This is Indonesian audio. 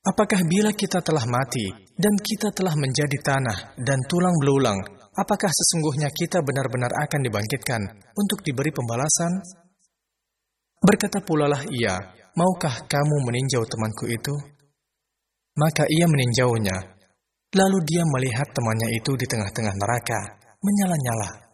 Apakah bila kita telah mati dan kita telah menjadi tanah dan tulang belulang, apakah sesungguhnya kita benar-benar akan dibangkitkan untuk diberi pembalasan? Berkata pula lah ia, maukah kamu meninjau temanku itu? Maka ia meninjaunya. Lalu dia melihat temannya itu di tengah-tengah neraka, menyala-nyala.